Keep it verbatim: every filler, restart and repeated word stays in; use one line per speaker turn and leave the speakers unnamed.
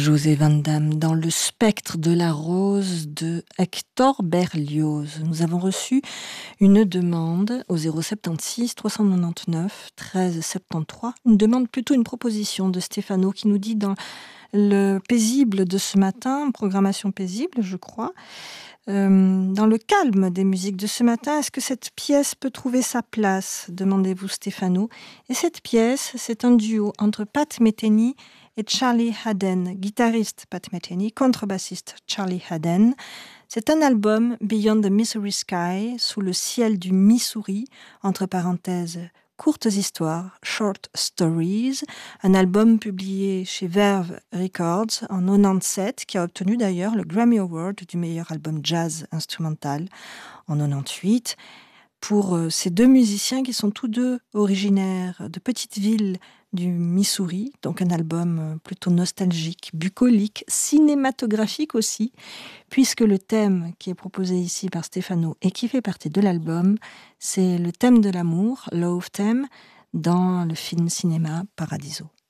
José Van Damme dans Le spectre de la rose de Hector Berlioz. Nous avons reçu une demande au zéro soixante-seize trois cent quatre-vingt-dix-neuf treize soixante-treize, une demande plutôt une proposition de Stéphano qui nous dit dans le paisible de ce matin, programmation paisible je crois, euh, dans le calme des musiques de ce matin, est-ce que cette pièce peut trouver sa place, demandez-vous Stéphano. Et cette pièce, c'est un duo entre Pat Metheny et Charlie Haden, guitariste Pat Metheny, contrebassiste Charlie Haden. C'est un album Beyond the Missouri Sky, sous le ciel du Missouri, entre parenthèses, courtes histoires, short stories, un album publié chez Verve Records en quatre-vingt-dix-sept, qui a obtenu d'ailleurs le Grammy Award du meilleur album jazz instrumental en quatre-vingt-dix-huit. Pour ces deux musiciens qui sont tous deux originaires de petites villes du Missouri, donc un album plutôt nostalgique, bucolique, cinématographique aussi, puisque le thème qui est proposé ici par Stéphano et qui fait partie de l'album, c'est le thème de l'amour, Love Theme, dans le film cinéma Paradiso.